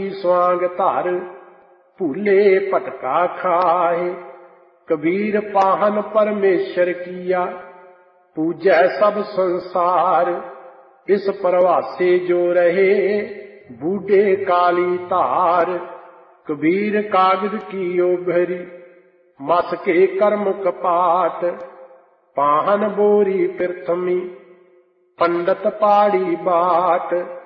स्वांग धर भूले भटका खाए। कबीर पाहन परमेश्वर किया पूजै सब संसार। इस परवासे जो रहे बूढ़े काली धार। कबीर कागज कियो भरी मस के कर्म कपाट। पाहन बोरी प्रथमी पंडित पाड़ी बाट।